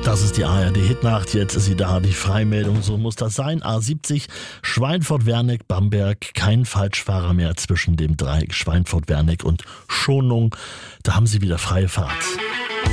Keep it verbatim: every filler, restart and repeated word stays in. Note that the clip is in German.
Das ist die A R D-Hitnacht, jetzt ist sie da, die Freimeldung, so muss das sein. A siebzig, Schweinfurt-Wernig, Bamberg, kein Falschfahrer mehr zwischen dem Dreieck Schweinfurt-Wernig und Schonung. Da haben Sie wieder freie Fahrt.